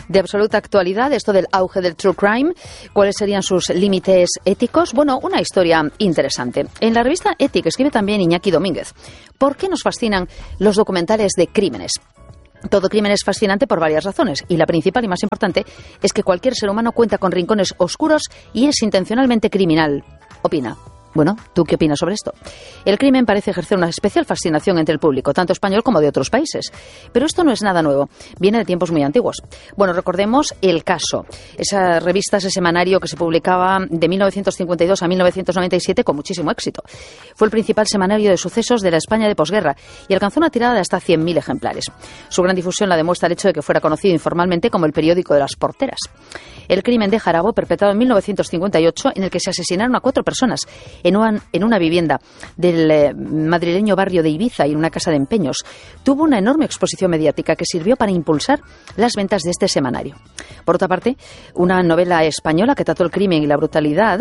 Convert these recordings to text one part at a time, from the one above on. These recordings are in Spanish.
de absoluta actualidad, esto del auge del true crime. ¿Cuáles serían sus límites éticos? Bueno, una historia interesante. En la revista Ethic escribe también Iñaki Domínguez. ¿Por qué nos fascinan los documentales de crímenes? Todo crimen es fascinante por varias razones, y la principal y más importante es que cualquier ser humano cuenta con rincones oscuros y es intencionalmente criminal. Opina. Bueno, ¿tú qué opinas sobre esto? El crimen parece ejercer una especial fascinación entre el público, tanto español como de otros países. Pero esto no es nada nuevo, viene de tiempos muy antiguos. Bueno, recordemos El Caso, esa revista, ese semanario que se publicaba de 1952 a 1997 con muchísimo éxito. Fue el principal semanario de sucesos de la España de posguerra y alcanzó una tirada de hasta 100.000 ejemplares. Su gran difusión la demuestra el hecho de que fuera conocido informalmente como el periódico de las porteras. El crimen de Jarabo, perpetrado en 1958, en el que se asesinaron a 4 personas en una vivienda del madrileño barrio de Ibiza y en una casa de empeños, tuvo una enorme exposición mediática que sirvió para impulsar las ventas de este semanario. Por otra parte, una novela española que trató el crimen y la brutalidad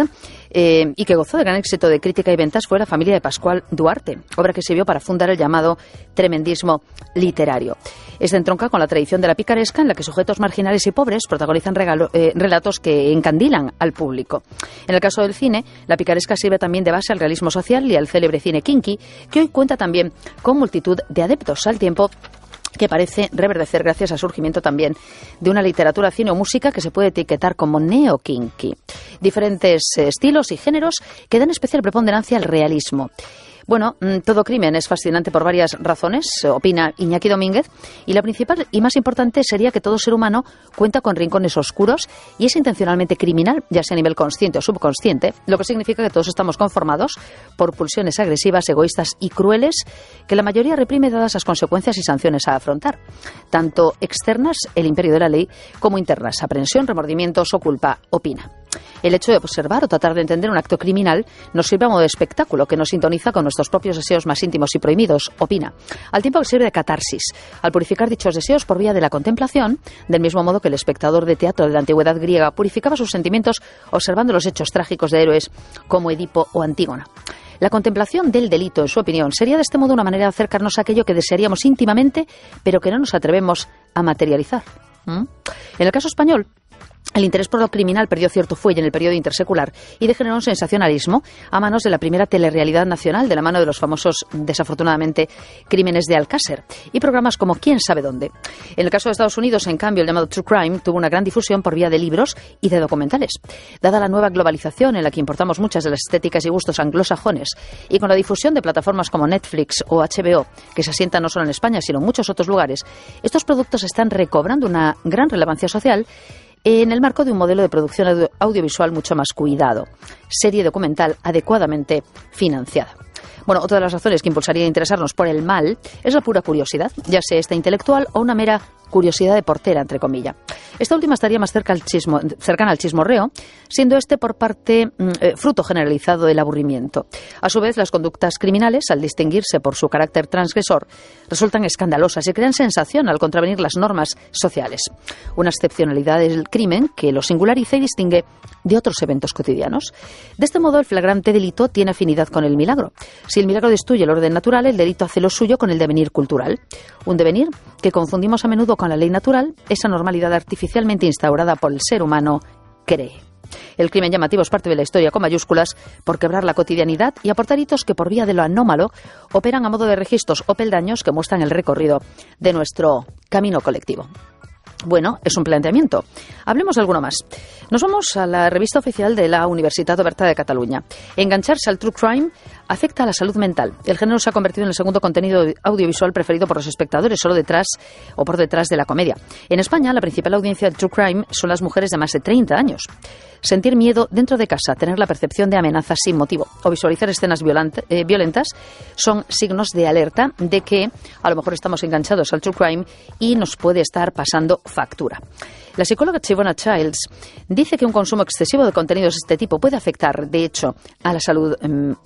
y que gozó de gran éxito de crítica y ventas fue La familia de Pascual Duarte, obra que sirvió para fundar el llamado tremendismo literario. Esta entronca con la tradición de la picaresca, en la que sujetos marginales y pobres protagonizan relatos que encandilan al público. En el caso del cine, la picaresca sirve también de base al realismo social y al célebre cine kinky, que hoy cuenta también con multitud de adeptos, al tiempo que parece reverdecer gracias al surgimiento también de una literatura, cine o música que se puede etiquetar como neo-kinky. Diferentes estilos y géneros que dan especial preponderancia al realismo. Bueno, todo crimen es fascinante por varias razones, opina Iñaki Domínguez, y la principal y más importante sería que todo ser humano cuenta con rincones oscuros y es intencionalmente criminal, ya sea a nivel consciente o subconsciente, lo que significa que todos estamos conformados por pulsiones agresivas, egoístas y crueles que la mayoría reprime dadas las consecuencias y sanciones a afrontar, tanto externas, el imperio de la ley, como internas, aprensión, remordimientos o culpa, opina. El hecho de observar o tratar de entender un acto criminal nos sirve a modo de espectáculo que nos sintoniza con nuestros propios deseos más íntimos y prohibidos, opina, al tiempo que sirve de catarsis, al purificar dichos deseos por vía de la contemplación, del mismo modo que el espectador de teatro de la antigüedad griega purificaba sus sentimientos observando los hechos trágicos de héroes como Edipo o Antígona. La contemplación del delito, en su opinión, sería de este modo una manera de acercarnos a aquello que desearíamos íntimamente, pero que no nos atrevemos a materializar. En el caso español, el interés por lo criminal perdió cierto fuelle en el periodo intersecular y degeneró un sensacionalismo a manos de la primera telerrealidad nacional, de la mano de los famosos, desafortunadamente, crímenes de Alcácer y programas como ¿Quién sabe dónde? En el caso de Estados Unidos, en cambio, el llamado True Crime tuvo una gran difusión por vía de libros y de documentales. Dada la nueva globalización en la que importamos muchas de las estéticas y gustos anglosajones y con la difusión de plataformas como Netflix o HBO, que se asientan no solo en España, sino en muchos otros lugares, estos productos están recobrando una gran relevancia social en el marco de un modelo de producción audiovisual mucho más cuidado, serie documental adecuadamente financiada. Bueno, otra de las razones que impulsaría a interesarnos por el mal es la pura curiosidad, ya sea esta intelectual o una mera curiosidad de portera, entre comillas. Esta última estaría más cercana al chismorreo, siendo este por parte fruto generalizado del aburrimiento. A su vez, las conductas criminales, al distinguirse por su carácter transgresor, resultan escandalosas y crean sensación al contravenir las normas sociales. Una excepcionalidad del crimen que lo singulariza y distingue de otros eventos cotidianos. De este modo, el flagrante delito tiene afinidad con el milagro. Si el milagro destruye el orden natural, el delito hace lo suyo con el devenir cultural. Un devenir que confundimos a menudo con la ley natural, esa normalidad artificialmente instaurada por el ser humano cree. El crimen llamativo es parte de la historia con mayúsculas por quebrar la cotidianidad y aportar hitos que por vía de lo anómalo operan a modo de registros o peldaños que muestran el recorrido de nuestro camino colectivo. Bueno, es un planteamiento. Hablemos de alguno más. Nos vamos a la revista oficial de la Universitat Oberta de Cataluña. Engancharse al true crime afecta a la salud mental. El género se ha convertido en el segundo contenido audiovisual preferido por los espectadores, solo detrás o por detrás de la comedia. En España, la principal audiencia del true crime son las mujeres de más de 30 años. Sentir miedo dentro de casa, tener la percepción de amenazas sin motivo o visualizar escenas violentas son signos de alerta de que a lo mejor estamos enganchados al true crime y nos puede estar pasando factura. La psicóloga Shivona Childs dice que un consumo excesivo de contenidos de este tipo puede afectar, de hecho, a la salud mental.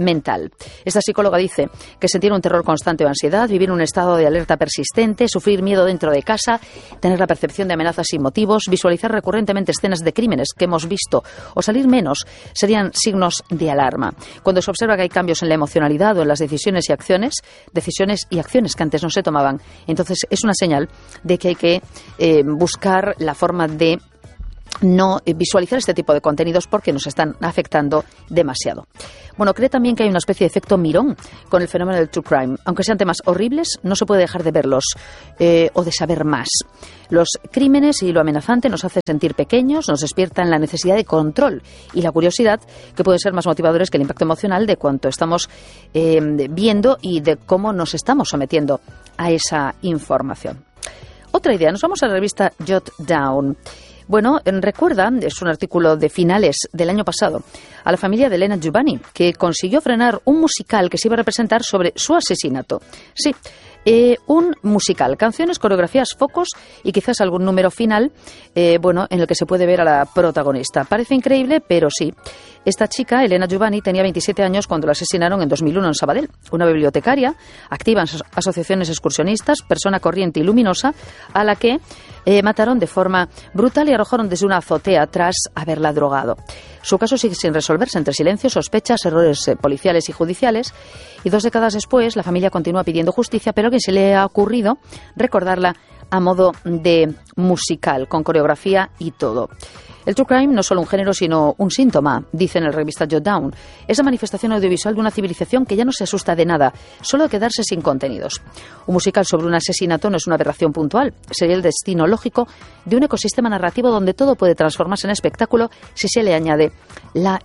real. Esta psicóloga dice que sentir un terror constante o ansiedad, vivir un estado de alerta persistente, sufrir miedo dentro de casa, tener la percepción de amenazas sin motivos, visualizar recurrentemente escenas de crímenes que hemos visto o salir menos serían signos de alarma. Cuando se observa que hay cambios en la emocionalidad o en las decisiones y acciones que antes no se tomaban, entonces es una señal de que hay que buscar la forma de no visualizar este tipo de contenidos porque nos están afectando demasiado. Bueno, cree también que hay una especie de efecto mirón con el fenómeno del true crime. Aunque sean temas horribles, no se puede dejar de verlos o de saber más. Los crímenes y lo amenazante nos hace sentir pequeños, nos despiertan la necesidad de control y la curiosidad, que pueden ser más motivadores que el impacto emocional de cuánto estamos viendo y de cómo nos estamos sometiendo a esa información. Otra idea, nos vamos a la revista Jot Down. Bueno, recuerda, es un artículo de finales del año pasado, a la familia de Lena Giovanni, que consiguió frenar un musical que se iba a representar sobre su asesinato. Sí, un musical, canciones, coreografías, focos y quizás algún número final, en el que se puede ver a la protagonista. Parece increíble, pero sí. Esta chica, Elena Giovanni, tenía 27 años cuando la asesinaron en 2001 en Sabadell. Una bibliotecaria, activa en asociaciones excursionistas, persona corriente y luminosa, a la que mataron de forma brutal y arrojaron desde una azotea tras haberla drogado. Su caso sigue sin resolverse entre silencios, sospechas, errores policiales y judiciales. Y 2 décadas después, la familia continúa pidiendo justicia, pero a alguien se le ha ocurrido recordarla a modo de musical, con coreografía y todo. El true crime no es solo un género, sino un síntoma, dice en la revista Jot Down. Es la manifestación audiovisual de una civilización que ya no se asusta de nada, solo de quedarse sin contenidos. Un musical sobre un asesinato no es una aberración puntual, sería el destino lógico de un ecosistema narrativo donde todo puede transformarse en espectáculo si se le añade la